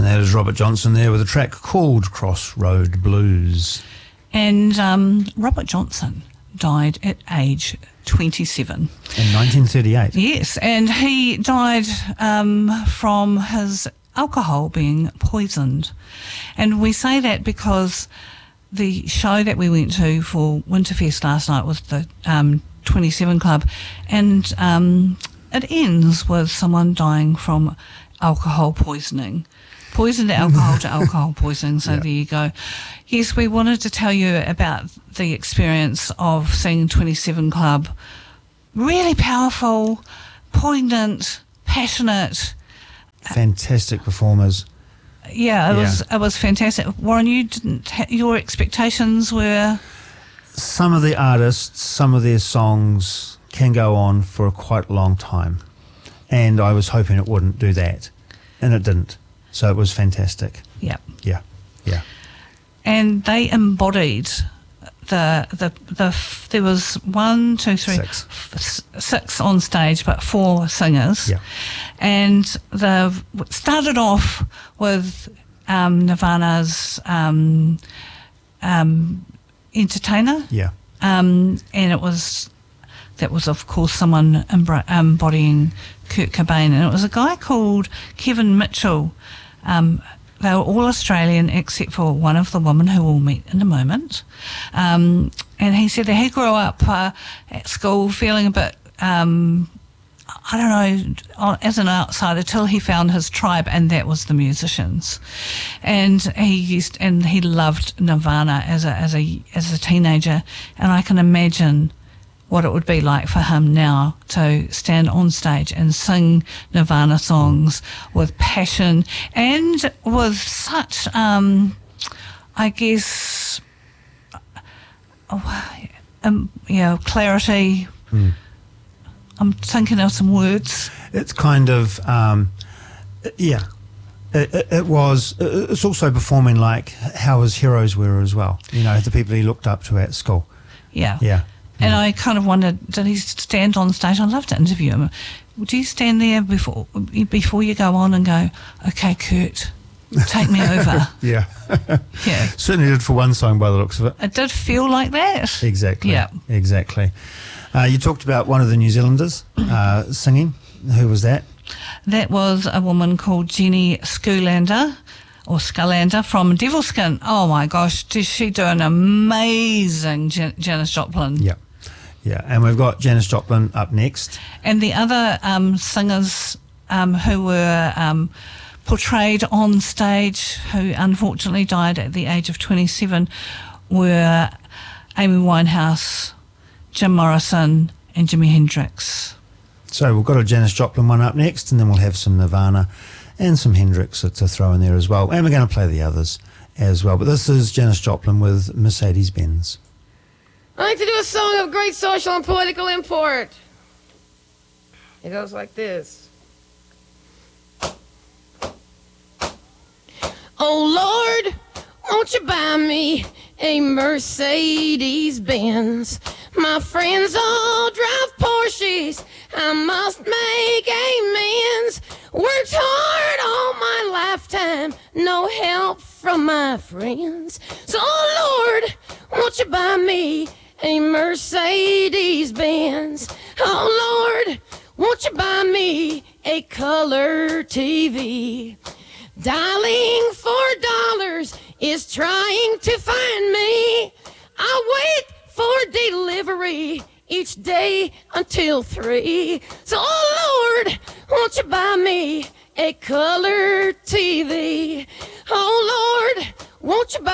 And that is Robert Johnson there with a track called Crossroad Blues. And Robert Johnson died at age 27. In 1938. Yes, and he died from his alcohol being poisoned. And we say that because the show that we went to for Winterfest last night was the 27 Club, and it ends with someone dying from alcohol poisoning. Poisoned alcohol to alcohol poisoning, so there you go. Yes, we wanted to tell you about the experience of seeing 27 Club. Really powerful, poignant, passionate. Fantastic performers. Yeah, it was fantastic. Warren, your expectations were? Some of the artists, some of their songs can go on for quite a long time, and I was hoping it wouldn't do that, and it didn't. So it was fantastic. Yeah. Yeah. Yeah. And they embodied there was 1, 2, 3, 6 on stage, but 4 singers. Yeah. And started off with Nirvana's Entertainer. Yeah. And that was of course someone embodying Kurt Cobain, and it was a guy called Kevin Mitchell. They were all Australian except for one of the women who we'll meet in a moment. And he said that he grew up at school feeling a bit, I don't know, as an outsider till he found his tribe, and that was the musicians. And he loved Nirvana as a teenager, and I can imagine what it would be like for him now to stand on stage and sing Nirvana songs with passion and with such, I guess, clarity. I'm thinking of some words. It's kind of, it was. It's also performing like how his heroes were as well. You know, the people he looked up to at school. Yeah. Yeah. And I kind of wondered, did he stand on stage? I'd love to interview him. Would you stand there before you go on and go, okay, Kurt, take me over? Yeah. Yeah. Certainly did for one song by the looks of it. It did feel like that. Exactly. Yeah. Exactly. You talked about one of the New Zealanders singing. Who was that? That was a woman called Jenny Skulander from Devilskin. Oh my gosh, did she do an amazing Janis Joplin? Yeah. Yeah, and we've got Janis Joplin up next. And the other singers who were portrayed on stage, who unfortunately died at the age of 27, were Amy Winehouse, Jim Morrison and Jimi Hendrix. So we've got a Janis Joplin one up next, and then we'll have some Nirvana and some Hendrix to throw in there as well. And we're going to play the others as well. But this is Janis Joplin with Mercedes-Benz. I'd like to do a song of great social and political import. It goes like this. Oh Lord, won't you buy me a Mercedes-Benz? My friends all drive Porsches, I must make amends. Worked hard all my lifetime, no help from my friends. So oh Lord, won't you buy me a Mercedes-Benz? Oh Lord, won't you buy me a color TV? Dialing for dollars is trying to find me. I wait for delivery each day until 3. So oh Lord, won't you buy me a color TV?